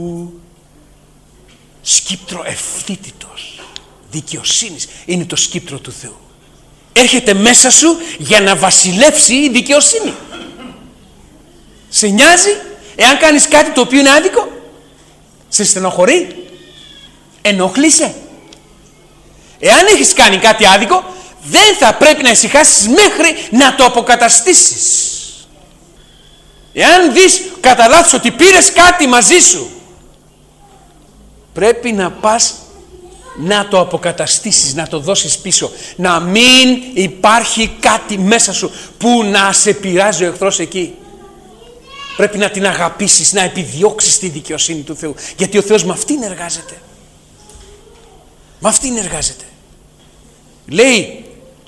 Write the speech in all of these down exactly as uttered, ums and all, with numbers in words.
Σκύπτρο ευθύτητος δικαιοσύνης είναι το σκύπτρο του Θεού. Έρχεται μέσα σου για να βασιλεύσει η δικαιοσύνη. Σε νοιάζει εάν κάνεις κάτι το οποίο είναι άδικο? Σε στενοχωρεί? Ενοχλείσαι? Εάν έχεις κάνει κάτι άδικο, δεν θα πρέπει να ησυχάσεις μέχρι να το αποκαταστήσεις. Εάν δεις κατά λάθος ότι πήρες κάτι μαζί σου, πρέπει να πας να το αποκαταστήσεις, να το δώσεις πίσω. Να μην υπάρχει κάτι μέσα σου που να σε πειράζει ο εχθρός εκεί. Πρέπει να την αγαπήσεις, να επιδιώξεις τη δικαιοσύνη του Θεού. Γιατί ο Θεός με αυτήν εργάζεται. Με αυτήν εργάζεται. Λέει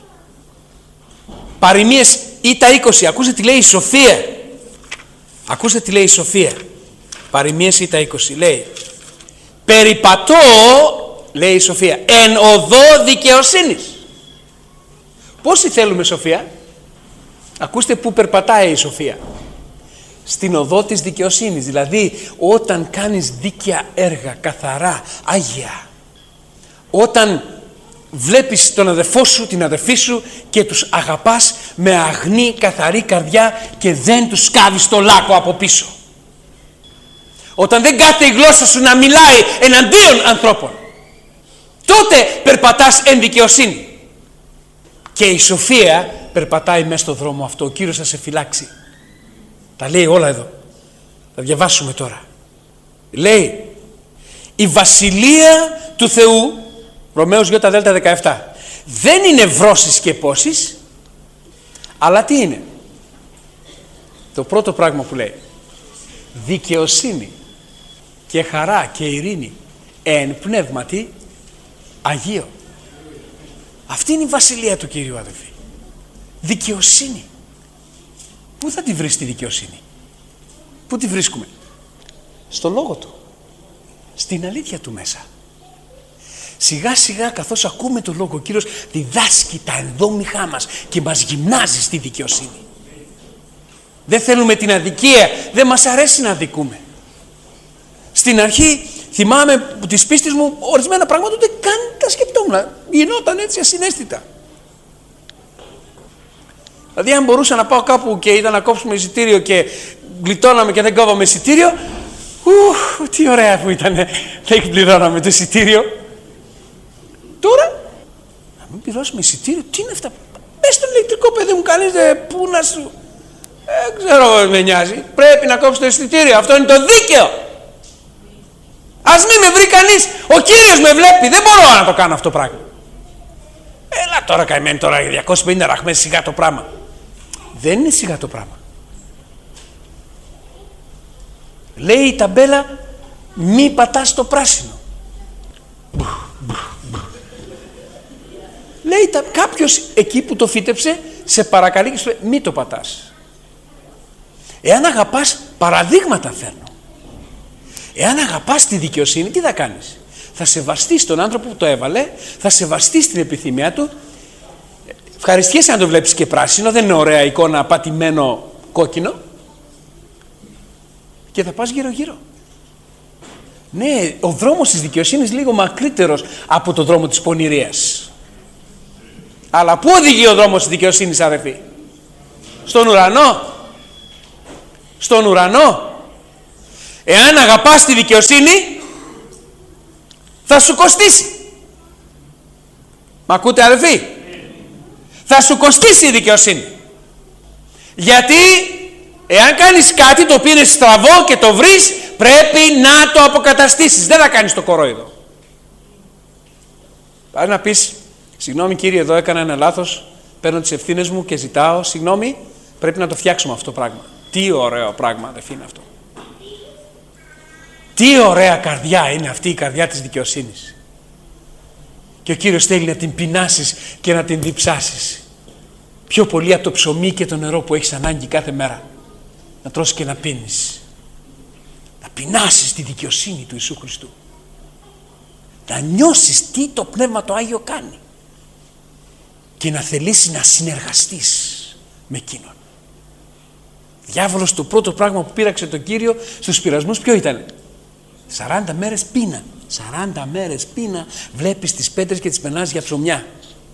Παροιμίες Ήτα είκοσι. Ακούστε τι λέει η Σοφία. Ακούστε τι λέει η Σοφία. Παροιμίες Ήτα είκοσι. Λέει, περιπατώ, λέει η Σοφία, εν οδό δικαιοσύνης. Πόσοι θέλουμε Σοφία? Ακούστε που περπατάει η Σοφία. Στην οδό της δικαιοσύνης. Δηλαδή όταν κάνεις δίκαια έργα, καθαρά, άγια. Όταν βλέπεις τον αδερφό σου, την αδερφή σου και τους αγαπάς με αγνή καθαρή καρδιά και δεν τους σκάβεις το λάκκο από πίσω. Όταν δεν κάθεται η γλώσσα σου να μιλάει εναντίον ανθρώπων, τότε περπατάς εν δικαιοσύνη. Και η Σοφία περπατάει μέσα στο δρόμο αυτό. Ο Κύριος θα σε φυλάξει. Τα λέει όλα εδώ. Θα διαβάσουμε τώρα. Λέει, η βασιλεία του Θεού, Ρωμαίους Ι Δ δεκαεπτά, δεν είναι βρώσεις και πόσεις, αλλά τι είναι? Το πρώτο πράγμα που λέει, δικαιοσύνη και χαρά και ειρήνη εν πνεύματι Αγίο. Αυτή είναι η βασιλεία του Κυρίου, αδελφοί. Δικαιοσύνη. Πού θα τη βρεις τη δικαιοσύνη? Πού τη βρίσκουμε? Στο λόγο του, στην αλήθεια του μέσα. Σιγά σιγά καθώς ακούμε τον λόγο, ο Κύριος διδάσκει τα ενδόμηχά μας και μας γυμνάζει στη δικαιοσύνη. Δεν θέλουμε την αδικία, δεν μας αρέσει να αδικούμε. Στην αρχή θυμάμαι της πίστης μου ορισμένα πράγματα ούτε καν τα σκεπτόμουν, γινόταν έτσι ασυναίσθητα. Δηλαδή αν μπορούσα να πάω κάπου και ήταν να κόψουμε εισιτήριο και γλιτώναμε και δεν κόβαμε εισιτήριο, ου, τι ωραία που ήταν, δεν πληρώναμε το εισιτήριο. Τώρα, να μην πληρώσουμε εισιτήριο, τι είναι αυτά? Πες στο ηλεκτρικό, παιδί μου, κανείς δεν, πού να σου, δεν ξέρω, με νοιάζει. Πρέπει να κόψει το εισιτήριο, αυτό είναι το δίκαιο. Ας μην με βρει κανείς, ο Κύριος με βλέπει, δεν μπορώ να το κάνω αυτό το πράγμα. Έλα τώρα καημένη τώρα, διακόσιες πενήντα ραχμές, σιγά το πράγμα. Δεν είναι σιγά το πράγμα. Λέει η ταμπέλα, μη πατάς το πράσινο. Λέει τα, κάποιος εκεί που το φύτεψε σε παρακαλεί και σου λέει μη το πατάς. Εάν αγαπάς, παραδείγματα φέρνω. Εάν αγαπάς τη δικαιοσύνη, τι θα κάνεις? Θα σεβαστείς τον άνθρωπο που το έβαλε, θα σεβαστείς την επιθυμία του. Ευχαριστιέσαι αν το βλέπεις και πράσινο, δεν είναι ωραία εικόνα πατημένο κόκκινο. Και θα πας γύρω γύρω. Ναι, ο δρόμος της δικαιοσύνης λίγο μακρύτερος από το δρόμο της πονηρίας. Αλλά πού οδηγεί ο δρόμος της δικαιοσύνης, αδερφοί? Στον ουρανό. Στον ουρανό. Εάν αγαπάς τη δικαιοσύνη, θα σου κοστίσει. Μ' ακούτε, αδερφοί? Θα σου κοστίσει η δικαιοσύνη. Γιατί εάν κάνεις κάτι το οποίο είναι στραβό και το βρεις, πρέπει να το αποκαταστήσεις. Δεν θα κάνεις το κορόιδο. Πάει να πεις, συγγνώμη κύριε, εδώ έκανα ένα λάθος, παίρνω τις ευθύνες μου και ζητάω συγγνώμη, πρέπει να το φτιάξουμε αυτό το πράγμα. Τι ωραίο πράγμα, αδερφοί, είναι αυτό. Τι ωραία καρδιά είναι αυτή η καρδιά της δικαιοσύνης. Και ο Κύριος θέλει να την πεινάσεις και να την διψάσεις. Πιο πολύ από το ψωμί και το νερό που έχεις ανάγκη κάθε μέρα. Να τρως και να πίνεις. Να πεινάσεις τη δικαιοσύνη του Ιησού Χριστού. Να νιώσεις τι το Πνεύμα το Άγιο κάνει. Και να θελήσεις να συνεργαστείς με Εκείνον. Διάβολος, το πρώτο πράγμα που πείραξε τον Κύριο στους πειρασμούς ποιο ήταν? σαράντα μέρες πείνα. σαράντα μέρες πείνα, βλέπεις τις πέτρες και τις περνάς για ψωμιά.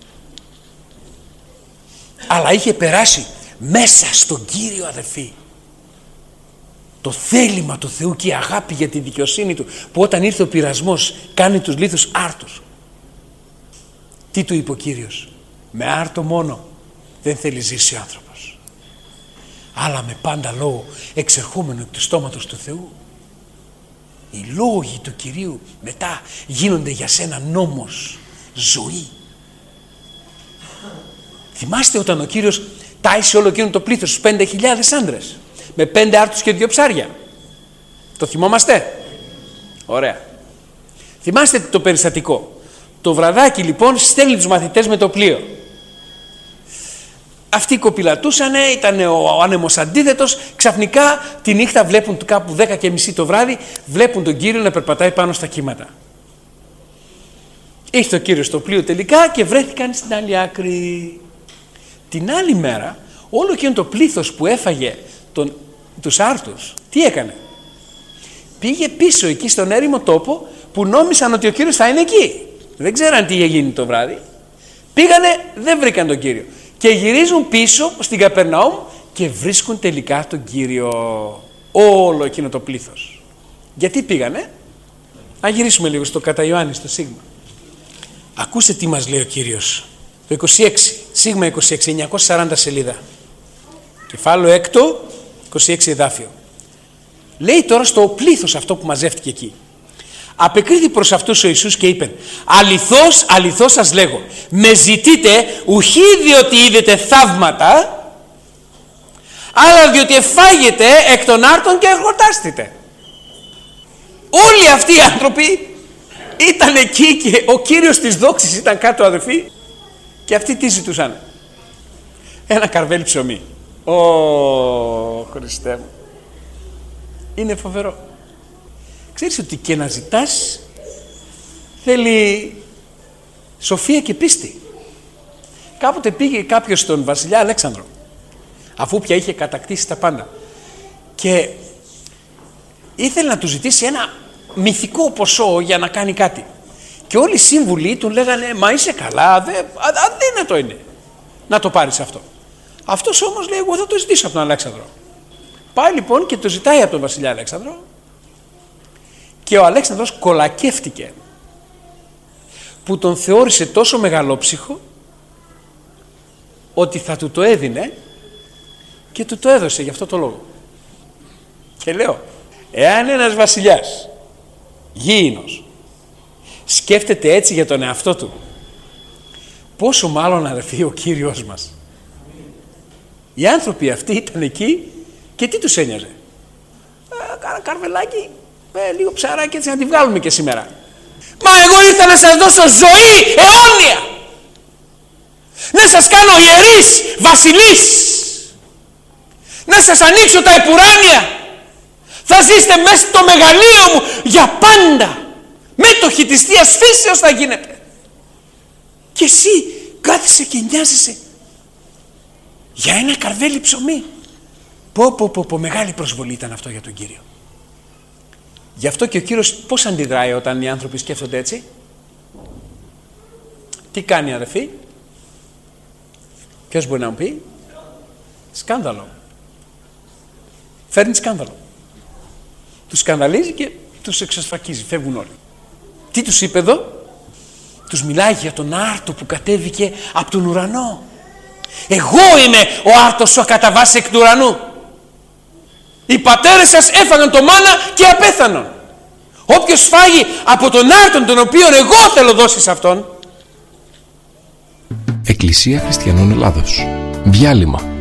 Αλλά είχε περάσει μέσα στον Κύριο, αδερφοί, το θέλημα του Θεού και η αγάπη για τη δικαιοσύνη του, που όταν ήρθε ο πειρασμός κάνει τους λίθους άρτους. Τι του είπε ο Κύριος? Με άρτο μόνο δεν θέλει ζήσει ο άνθρωπος, αλλά με πάντα λόγο εξερχόμενο εκ του στόματος του Θεού. Οι λόγοι του Κυρίου μετά γίνονται για σένα νόμος, ζωή. Θυμάστε όταν ο Κύριος τάισε όλο εκείνο το πλήθος, στους πέντε χιλιάδες άντρες, με πέντε άρτους και δύο ψάρια? Το θυμόμαστε? Ωραία. Θυμάστε το περιστατικό? Το βραδάκι λοιπόν στέλνει τους μαθητές με το πλοίο. Αυτοί κοπηλατούσανε, ήταν ο άνεμος αντίθετος. Ξαφνικά τη νύχτα βλέπουν κάπου δέκα και μισή το βράδυ, βλέπουν τον Κύριο να περπατάει πάνω στα κύματα. Ήρθε ο Κύριος στο πλοίο τελικά και βρέθηκαν στην άλλη άκρη. Την άλλη μέρα όλο εκείνο το πλήθος που έφαγε τον, τους άρτους, τι έκανε? Πήγε πίσω εκεί στον έρημο τόπο που νόμισαν ότι ο Κύριος θα είναι εκεί. Δεν ξέραν τι είχε γίνει το βράδυ. Πήγανε, δεν βρήκαν τον Κύριο. Και γυρίζουν πίσω στην Καπερναούμ και βρίσκουν τελικά τον Κύριο. Όλο εκείνο το πλήθος. Γιατί πήγανε? Να γυρίσουμε λίγο στο κατά Ιωάννη, στο Σίγμα. Ακούστε τι μας λέει ο Κύριος. Το είκοσι έξι, Σίγμα είκοσι έξι, εννιακόσια σαράντα σελίδα. Κεφάλαιο έκτο, είκοσι έξι εδάφιο. Λέει τώρα στο πλήθος αυτό που μαζεύτηκε εκεί. Απεκρίθη προς αυτούς ο Ιησούς και είπε: αληθώς, αληθώς σας λέγω, με ζητείτε ουχή διότι είδετε θαύματα, αλλά διότι εφάγετε εκ των άρτων και εγορτάστητε. Όλοι αυτοί οι άνθρωποι ήταν εκεί και ο Κύριος της δόξης ήταν κάτω, αδερφοί, και αυτοί τι ζητούσαν? Ένα καρβέλι ψωμί. Ω Χριστέ μου, είναι φοβερό. Ξέρεις ότι και να ζητάς θέλει σοφία και πίστη. Κάποτε πήγε κάποιος στον βασιλιά Αλέξανδρο, αφού πια είχε κατακτήσει τα πάντα, και ήθελε να του ζητήσει ένα μυθικό ποσό για να κάνει κάτι. Και όλοι οι σύμβουλοι του λέγανε: μα είσαι καλά, δε, αδύνατο είναι να το πάρεις αυτό. Αυτός όμως λέει: εγώ θα το ζητήσω από τον Αλέξανδρο. Πάει λοιπόν και το ζητάει από τον βασιλιά Αλέξανδρο. Και ο Αλέξανδρος κολακεύτηκε που τον θεώρησε τόσο μεγαλόψυχο ότι θα του το έδινε, και του το έδωσε γι' αυτό το λόγο. Και λέω, εάν ένας βασιλιάς γήινος σκέφτεται έτσι για τον εαυτό του, πόσο μάλλον, αδερφοί, ο Κύριος μας. Οι άνθρωποι αυτοί ήταν εκεί και τι τους ένοιαζε? Κάνα καρβελάκι με λίγο ψαράκι, έτσι να τη βγάλουμε και σήμερα. Μα εγώ ήρθα να σας δώσω ζωή αιώνια, να σας κάνω ιερείς, βασιλείς, να σας ανοίξω τα επουράνια. Θα ζήσετε μέσα στο μεγαλείο μου για πάντα. Μέτοχοι της Θείας Φύσεως θα γίνετε. Και εσύ κάθεσαι και νοιάζεσαι για ένα καρβέλι ψωμί. Πω πω πω πω, μεγάλη προσβολή ήταν αυτό για τον Κύριο. Γι' αυτό και ο Κύριος πώς αντιδράει όταν οι άνθρωποι σκέφτονται έτσι? Τι κάνει, αδερφοί? Ποιος μπορεί να μου πει? Σκάνδαλο. Φέρνει σκάνδαλο. Τους σκανδαλίζει και τους εξασφακίζει, φεύγουν όλοι. Τι τους είπε εδώ? Τους μιλάει για τον άρτο που κατέβηκε από τον ουρανό. Εγώ είμαι ο άρτος σου κατά βάση εκ του ουρανού. Οι πατέρες σας έφαγαν το μάνα και απέθανον. Όποιος φάγει από τον άρτον τον οποίο εγώ θέλω δώσει σε αυτόν. Εκκλησία Χριστιανών Ελλάδος. Διάλειμμα.